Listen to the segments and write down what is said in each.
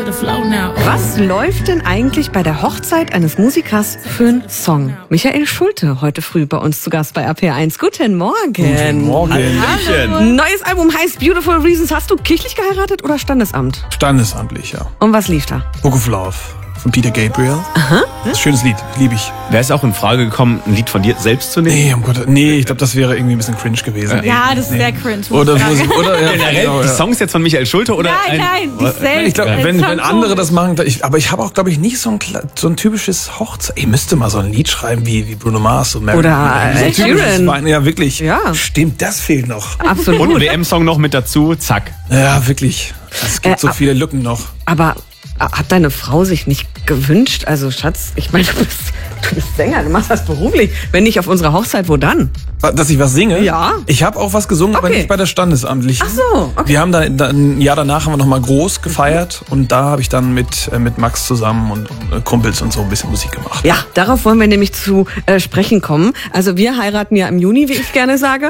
to the flow now. Was läuft denn eigentlich bei der Hochzeit eines Musikers für einen Song? Michael Schulte, heute früh bei uns zu Gast bei RPR1. Guten Morgen. Guten Morgen. Neues Album heißt Beautiful Reasons. Hast du kirchlich geheiratet oder Standesamt? Standesamtlich, ja. Und was lief da? Book of Love von Peter Gabriel. Aha. Das ist ein schönes Lied, liebe ich. Wäre es auch in Frage gekommen, ein Lied von dir selbst zu nehmen? Nee, um Gott, nee, ich glaube, das wäre irgendwie ein bisschen cringe gewesen. Nee, Ja, das ist sehr cringe. Oder ja, Generell genau, die ja. Songs jetzt von Michael Schulte oder? Nein, nicht selbst. Ich glaube, wenn andere das machen, aber ich habe auch, glaube ich, nicht so ein typisches Hochzeit. Ich müsste mal so ein Lied schreiben wie Bruno Mars und Mary. Oder so Ed Sheeran. Ja, wirklich. Ja. Stimmt, das fehlt noch. Absolut. Und ein WM-Song noch mit dazu, zack. Ja, wirklich. Es gibt so viele Lücken noch. Aber hat deine Frau sich nicht gewünscht? Also Schatz, ich meine, du bist Sänger, du machst das beruflich. Wenn nicht auf unserer Hochzeit, wo dann? Dass ich was singe? Ja. Ich habe auch was gesungen, aber Okay. nicht bei der Standesamtlichen. Ach so, okay. Wir haben da ein Jahr danach haben wir noch mal groß gefeiert und da habe ich dann mit Max zusammen und Kumpels und so ein bisschen Musik gemacht. Ja, darauf wollen wir nämlich zu sprechen kommen. Also wir heiraten ja im Juni, wie ich gerne sage.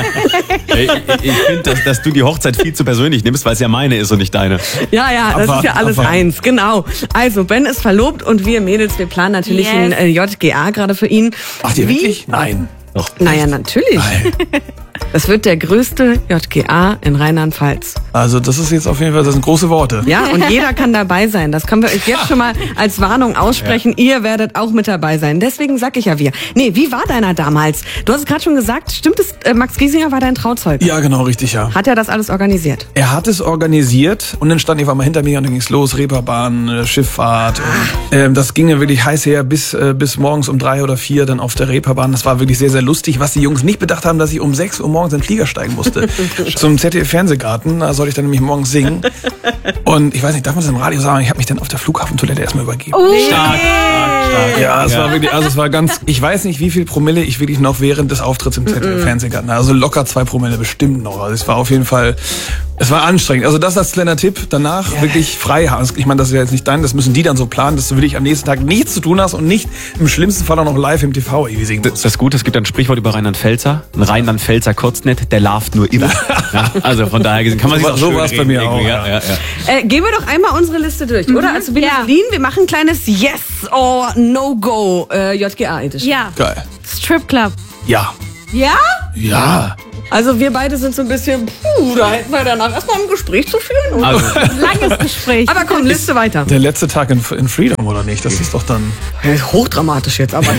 Ich finde, dass du die Hochzeit viel zu persönlich nimmst, weil es ja meine ist und nicht deine. Ja, das Aber- ist ja alles aber- eins, genau. Also Ben ist verlobt und wir Mädels, wir planen natürlich Yes. ein JGA gerade für ihn. Macht ihr Wie? wirklich? Nein. Doch. Naja, natürlich. Nein. Das wird der größte JGA in Rheinland-Pfalz. Also das ist jetzt auf jeden Fall, das sind große Worte. Ja, und jeder kann dabei sein. Das können wir euch jetzt schon mal als Warnung aussprechen. Ja. Ihr werdet auch mit dabei sein. Deswegen sag ich ja wir. Nee, wie war deiner damals? Du hast es gerade schon gesagt, stimmt es, Max Giesinger war dein Trauzeuge? Ja, genau, richtig, ja. Hat er das alles organisiert? Er hat es organisiert und dann stand ich auf einmal hinter mir und dann ging's los, Reeperbahn, Schifffahrt. Und, das ging ja wirklich heiß her bis morgens um 3 oder 4 dann auf der Reeperbahn. Das war wirklich sehr, sehr lustig, was die Jungs nicht bedacht haben, dass ich um 6 Uhr morgens in den Flieger steigen musste. Zum ZDF-Fernsehgarten, da sollte ich dann nämlich morgens singen. Und ich weiß nicht, darf man das im Radio sagen? Ich habe mich dann auf der Flughafentoilette erstmal übergeben. Stark. Ja, es war wirklich, also es war ganz, ich weiß nicht, wie viel Promille ich wirklich noch während des Auftritts im ZDF-Fernsehgarten hatte. Also locker 2 Promille bestimmt noch. Also es war auf jeden Fall, es war anstrengend. Also das als kleiner Tipp. Danach wirklich frei haben. Ich meine, das ist ja jetzt nicht dein, das müssen die dann so planen, dass du wirklich am nächsten Tag nichts zu tun hast und nicht im schlimmsten Fall auch noch live im TV irgendwie singen musst. Das ist gut, es gibt ein Sprichwort über Rheinland-Pfälzer. Ein Rheinland-Pfälzer kotzt nicht, der larvt nur immer. Ja, also von daher gesehen kann man sich auch So schön war's bei reden mir auch, irgendwie, ja. Gehen wir doch einmal unsere Liste durch, oder? Also Berlin, wir machen ein kleines Yes or No-Go JGA Edition. Ja, Geil. Stripclub. Ja. Ja? Ja. Also wir beide sind so ein bisschen, da hätten wir danach erstmal ein Gespräch zu führen. Also, Langes Gespräch. Aber komm, Liste weiter. Der letzte Tag in Freedom, oder nicht? Das ist doch dann... Hochdramatisch jetzt, aber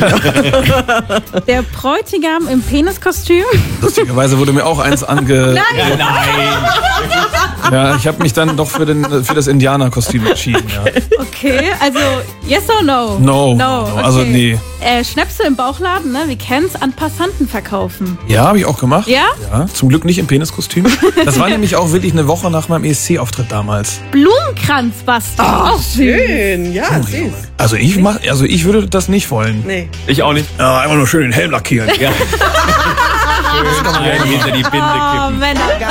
Der Bräutigam im Peniskostüm. Lustigerweise wurde mir auch eins ange... Nein. Ja, ich habe mich dann doch für das Indianerkostüm entschieden. Ja. Okay, also yes or no? No. Okay. Also nee. Schnäpse im Bauchladen, ne? Wir kennen's, an Passanten verkaufen. Ja, habe ich auch gemacht. Ja? Ja, zum Glück nicht im Peniskostüm. Das war nämlich auch wirklich eine Woche nach meinem ESC-Auftritt damals. Blumenkranz basteln. Ach, schön. Ja, süß. Also ich würde das nicht wollen. Nee. ich auch nicht. Ja, einfach nur schön den Helm lackieren. Ja. Schön hinter die Binde Oh, kippen. Männer.